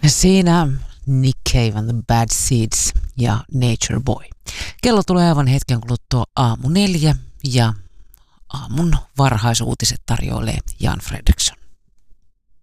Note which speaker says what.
Speaker 1: Siinä Nick Cave and the Bad Seeds ja Nature Boy. Kello tulee aivan hetken kuluttua 4:00 ja aamun varhaisuutiset tarjoilee Jan Fredrik.